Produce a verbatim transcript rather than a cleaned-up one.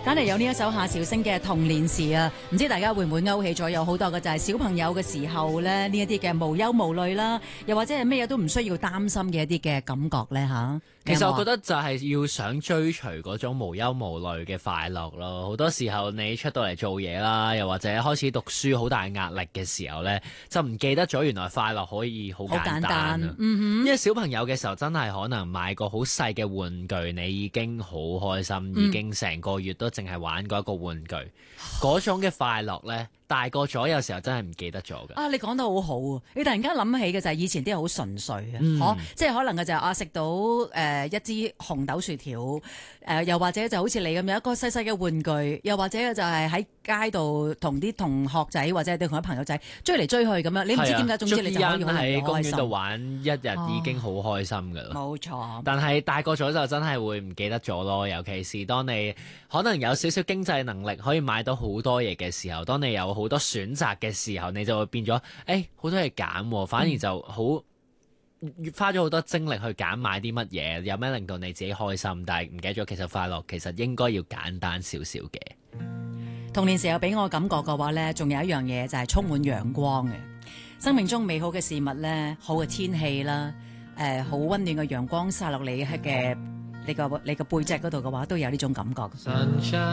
簡嚟有呢一首夏韶聲嘅《童年時》啊，唔知大家會唔會勾起咗有好多嘅就係小朋友嘅時候咧，呢一啲嘅無憂無慮啦，又或者係咩嘢都唔需要擔心嘅一啲嘅感覺咧吓。 其實我覺得就係要想追隨嗰種無憂無慮嘅快樂咯。好多時候你出到嚟做嘢啦，又或者開始讀書好大壓力嘅時候咧，就唔記得咗原來快樂可以好簡單。 好簡單，嗯哼。 因為小朋友嘅時候真係可能買個好細嘅玩具，你已經好開心， 嗯、 已經成個月都淨係玩嗰一個玩具，嗰種嘅快樂咧。大個咗有時候真係唔記得咗㗎。 啊，你講得好好啊！你突然間諗起嘅就係以前啲人好純粹啊， 嗯可即係可能嘅就係啊食到誒、呃、一支紅豆薯條，誒、呃、又或者就好似你咁樣一個細細嘅玩具，又或者就係喺街度同啲同學仔或者係同啲朋友仔追嚟追去咁樣，你唔知點解，總之你就可以好開心。 喺公園度玩一日已經好開心㗎啦。 冇、哦、錯。 但係大個咗就真係會唔記得咗咯，尤其是當你可能有少少經濟能力可以買到好多嘢嘅時候，當你有好多選擇嘅時候，你就會變咗，誒好多嘢揀，反而就好、嗯、花咗好多精力去揀買啲乜嘢，有咩令到你自己開心，但係唔記得咗其實快樂其實應該要簡單少少嘅。 童年時候俾我感覺嘅話呢，仲有一樣嘢就係充滿陽光嘅，生命中美好嘅事物呢，好嘅天氣啦，誒好溫暖嘅陽光灑落你嘅你個你個背脊嗰度嘅話，都有呢種感覺。